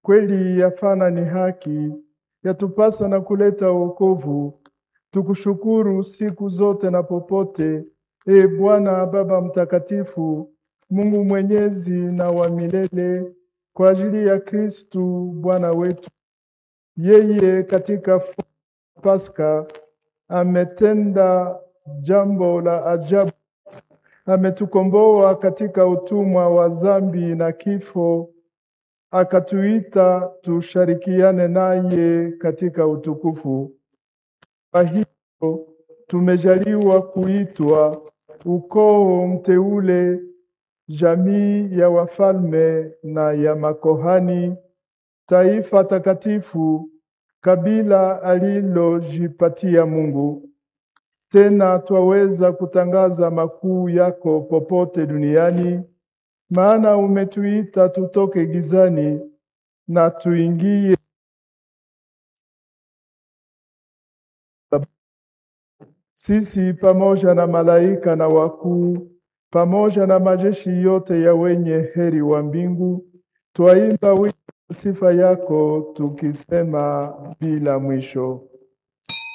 Kweli yafana ni haki, yatupasa na kuleta wokovu. Tukushukuru siku zote na popote, e Bwana Baba Mtakatifu, Mungu mwenyezi na wa milele, kwa ajili ya Kristu Bwana wetu. Yeye katika Pasaka ametenda jambo la ajabu. Ametukomboa katika utumwa wa dhambi na kifo, akatuita tushirikiane naye katika utukufu. Kwa hiyo tumejaliwa kuitwa ukoo mteule, jamii ya wafalme na ya makohani, taifa takatifu, kabila alilojipatia Mungu. Tena twaweza kutangaza makuu yako popote duniani, maana umetuita tutoke gizani na tuingie. Sisi pamoja na malaika na wakuu, pamoja na majeshi yote ya wenye heri wa mbingu, twaimba wimbo sifa yako tukisema bila mwisho.